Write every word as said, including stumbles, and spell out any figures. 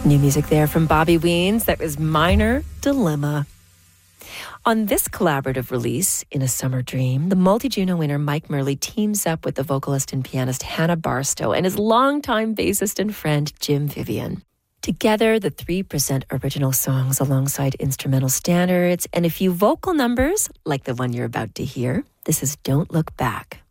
New music there from Bobby Weens. That was Minor Dilemma. On this collaborative release, In a Summer Dream, the multi-Juno winner Mike Murley teams up with the vocalist and pianist Hannah Barstow and his longtime bassist and friend Jim Vivian. Together, the three present original songs alongside instrumental standards and a few vocal numbers like the one you're about to hear. This is Don't Look Back.